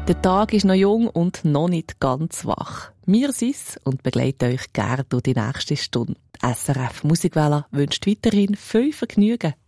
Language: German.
Der Tag ist noch jung und noch nicht ganz wach. Wir sind's und begleiten euch gerne durch die nächste Stunde. Die SRF Musikwelle wünscht weiterhin viel Vergnügen.